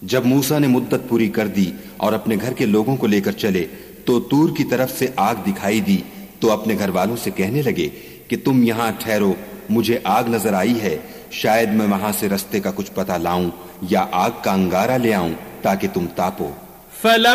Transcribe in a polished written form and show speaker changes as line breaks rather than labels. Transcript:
जब मूसा ने मुद्दत पूरी कर दी और अपने घर के लोगों को लेकर चले तो तूर की तरफ से आग दिखाई दी, तो अपने घर वालों से कहने लगे कि तुम यहाँ ठहरो, मुझे आग नजर आई है, शायद मैं वहां से रास्ते का कुछ पता लाऊं या आग का अंगारा ले आऊं ताकि तुम तापो।